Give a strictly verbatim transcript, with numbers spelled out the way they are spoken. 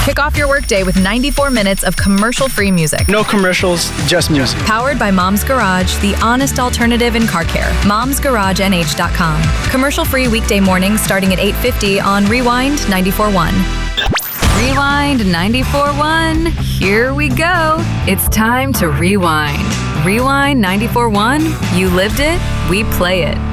Kick off your workday with ninety-four minutes of commercial-free music. No commercials, just music. Powered by Mom's Garage, the honest alternative in car care. moms garage n h dot com. Commercial-free weekday mornings starting at eight fifty on Rewind ninety-four point one. Rewind ninety-four point one. Here we go. It's time to rewind. Rewind ninety-four point one. You lived it, we play it.